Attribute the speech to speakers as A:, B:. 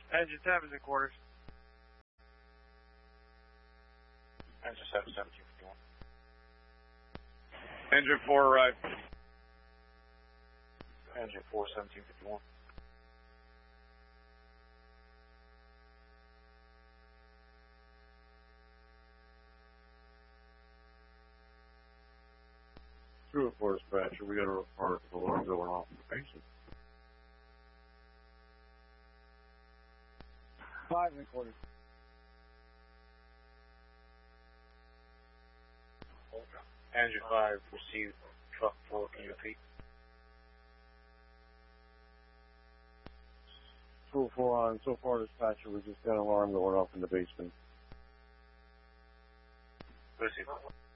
A: Engine 7 is in quarters.
B: Engine 7, 1751.
C: Engine 4 arrived.
B: Engine 4, 1751.
D: True for dispatcher, we got a report of alarm going off in the basement.
A: 5 in quarters.
B: Engine 5 received truck 4, can you repeat?
D: 204 on, so far dispatcher, we just got an alarm going off in the basement.
B: Receive.